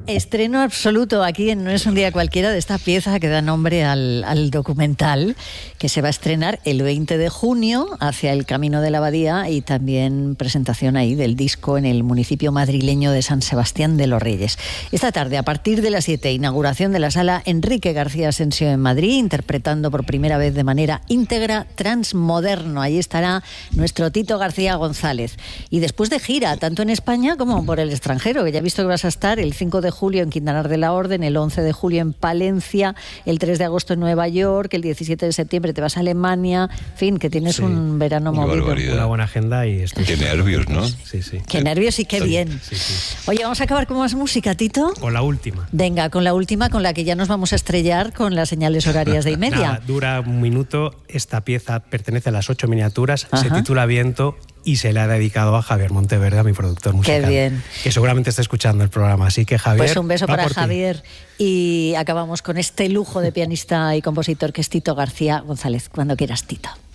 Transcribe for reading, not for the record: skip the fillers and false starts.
Estreno absoluto aquí en No es un día cualquiera de esta pieza que da nombre al documental que se va a estrenar el 20 de junio hacia el Camino de la Abadía, y también presentación ahí del disco en el municipio madrileño de San Sebastián de los Reyes. Esta tarde, a partir de las 7, inauguración de la sala Enrique García Asensio en Madrid, interpretando por primera vez de manera íntegra Transmoderno. Ahí estará nuestro Tito García González. Y después de gira, tanto en España como por el extranjero, que ya he visto que vas a estar el 5 de julio en Quintanar de la Orden, el 11 de julio en Palencia, el 3 de agosto en Nueva York, el 17 de septiembre te vas a Alemania, en fin, que tienes un verano movido. Barbaridad. Una buena agenda y estoy... Qué nervios, ¿no? Sí. Qué nervios y qué bien. Sí. Oye, vamos a acabar con más música, Tito. Con la última. Venga, con la última, con la que ya nos vamos a estrellar con las señales horarias de Y-media. Nada, dura un minuto. Esta pieza pertenece a las 8 miniaturas, se titula Viento y se le ha dedicado a Javier Monteverde, a mi productor musical. Qué bien. Que seguramente está escuchando el programa, así que Javier... Pues un beso para Javier. Y acabamos con este lujo de pianista y compositor que es Tito García González. Cuando quieras, Tito.